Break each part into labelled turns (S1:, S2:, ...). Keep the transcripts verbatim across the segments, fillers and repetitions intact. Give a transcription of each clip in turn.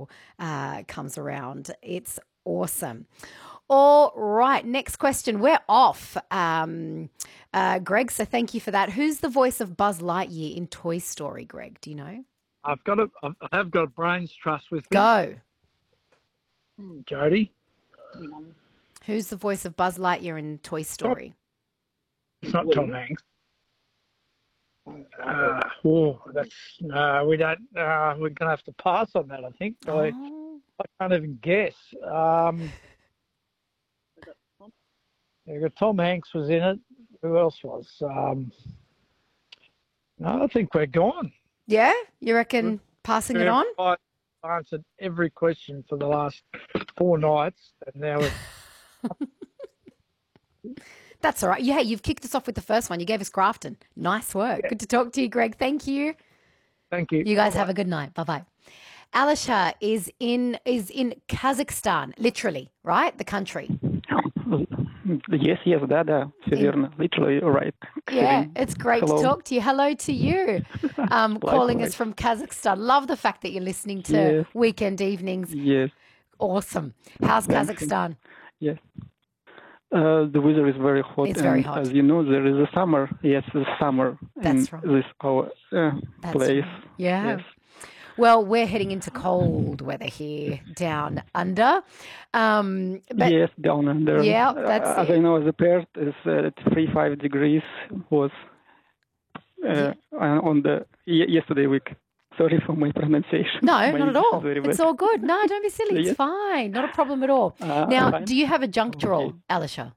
S1: April uh, comes around. It's awesome. All right, next question. We're off, um, uh, Greg, so thank you for that. Who's the voice of Buzz Lightyear in Toy Story, Greg? Do you know?
S2: I've got a, I have got a brains trust with me.
S1: Go.
S2: Jody.
S1: Who's the voice of Buzz Lightyear in Toy Story?
S2: It's not Tom Hanks. Uh, oh, that's no. We don't. Uh, we're gonna have to pass on that. I think.
S1: Oh.
S2: I, I can't even guess. Um, yeah, got Tom Hanks was in it. Who else was? Um, no, I think we're gone.
S1: Yeah, you reckon passing it on?
S2: I answered every question for the last four nights, and now it's.
S1: That's all right. Yeah, you've kicked us off with the first one. You gave us Grafton. Nice work. Yeah. Good to talk to you, Greg. Thank you.
S2: Thank you.
S1: You guys
S2: Bye-bye.
S1: have a good night. Bye-bye. Alisha is in is in Kazakhstan, literally, right? The country.
S3: Yes, yes, да, да, все верно. Literally, right.
S1: Yeah, it's great
S3: Hello.
S1: to talk to you. Hello to you. Um, calling us from Kazakhstan. Love the fact that you're listening to
S3: yes.
S1: Weekend Evenings.
S3: Yes.
S1: Awesome. How's
S3: Thanks.
S1: Kazakhstan?
S3: Yes. Uh, the weather is very hot.
S1: It's
S3: and
S1: very hot.
S3: As you know, there is a summer. Yes, the summer
S1: That's
S3: in
S1: right.
S3: this our uh,
S1: That's
S3: place.
S1: Right. Yeah.
S3: Yes.
S1: Well, we're heading into cold weather here down under. Um, but
S3: yes, down under.
S1: Yeah, that's
S3: uh, As
S1: it.
S3: I know, the Perth is uh, at thirty-five degrees was uh,
S1: yeah.
S3: on the yesterday week. Sorry for my pronunciation.
S1: No,
S3: my
S1: not at all.
S3: It's
S1: bad. all good. No, don't be silly. It's
S3: yes.
S1: fine. Not a problem at all.
S3: Uh,
S1: now,
S3: fine.
S1: do you have a junk drawer,
S3: okay.
S1: Alisha?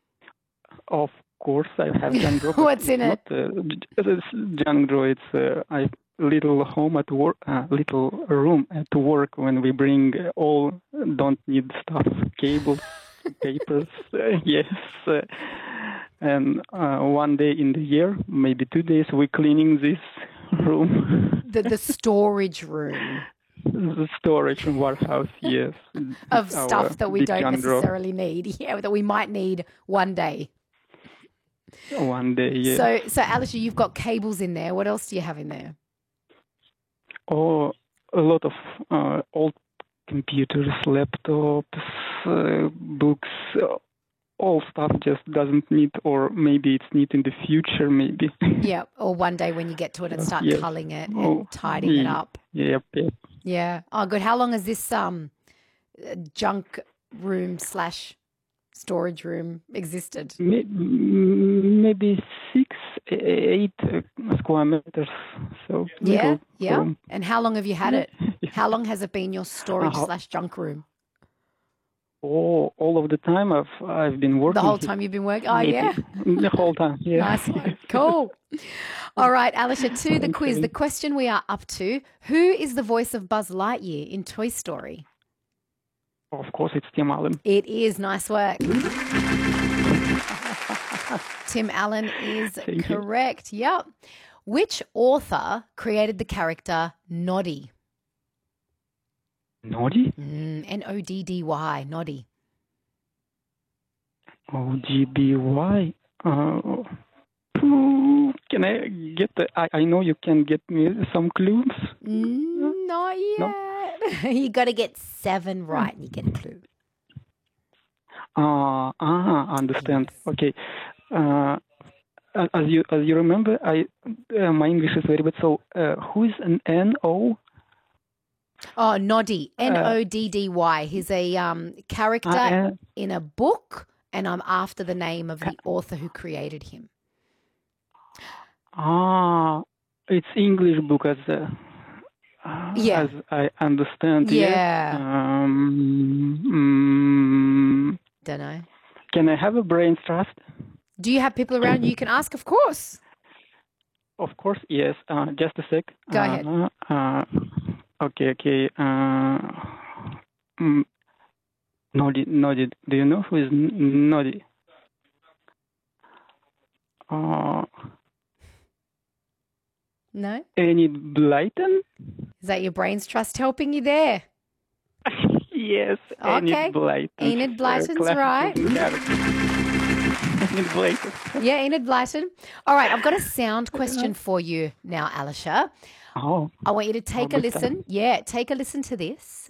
S3: Of course, I have junk drawer.
S1: What's in
S3: it? Not, uh, junk drawer. It's uh, I little home at work, uh, little room at work when we bring all don't need stuff, cables, papers. Uh, yes, uh, and uh, one day in the year, maybe two days, we're cleaning this room.
S1: The the storage room.
S3: The storage and warehouse, yes.
S1: Of stuff that we don't necessarily
S3: drawer.
S1: need. Yeah, that we might need one day.
S3: One day, yes.
S1: So, so Alisha, you've got cables in there. What else do you have in there?
S3: Oh, a lot of uh, old computers, laptops, uh, books, uh, all stuff just doesn't need, or maybe it's need in the future, maybe.
S1: Yeah, or one day when you get to it and start
S3: yes.
S1: culling it and
S3: oh,
S1: tidying
S3: yeah.
S1: it up.
S3: Yep, yep.
S1: Yeah. Oh, good. How long has this um junk room slash storage room existed?
S3: Maybe six, eight square meters. So
S1: yeah, yeah.
S3: Room.
S1: And how long have you had it? How long has it been your storage uh, slash junk room?
S3: Oh, all of the time I've I've been working.
S1: The whole time you've been working? Oh,
S3: maybe.
S1: yeah.
S3: The whole time, yeah.
S1: Nice one. Cool. All right, Alisha, to the quiz. The question we are up to, who is the voice of Buzz Lightyear in Toy Story?
S3: Of course, it's Tim Allen.
S1: It is. Nice work. Tim Allen is
S3: Thank
S1: correct. You. Yep. Which author created the character Noddy?
S3: Noddy?
S1: Mm, N O D D Y, Noddy.
S3: O G B Y. Uh, can I get the... I, I know you can get me some clues.
S1: Mm, not yet. No? You got to get seven right and you get a clue.
S3: Uh, ah, understand.
S1: Yes.
S3: Okay. Uh, as you as you remember, I uh, my English is very bad. So, uh, who is an N O?
S1: Oh, Noddy, N O D D Y. He's a um, character uh, uh, in a book, and I'm after the name of the author who created him.
S3: Ah, it's English book as uh,
S1: yeah.
S3: as I understand.
S1: Yeah.
S3: Yes. Um, um,
S1: Don't know.
S3: Can I have a brain trust?
S1: Do you have people around you can ask? Of course.
S3: Of course, yes. Uh, just a sec.
S1: Go
S3: uh,
S1: ahead.
S3: Uh, okay, okay. Uh, mm, Noddy, Noddy. Do you know who is Noddy? Uh,
S1: no.
S3: Enid Blyton?
S1: Is that your brain's trust helping you there?
S3: Yes.
S1: Okay.
S3: Enid Blyton.
S1: Enid Blyton's uh, right.
S3: Enid Blyton.
S1: Yeah, Enid Blyton. All right, I've got a sound question for you now, Alisha.
S3: Oh.
S1: I want you to take a listen. Yeah, take a listen to this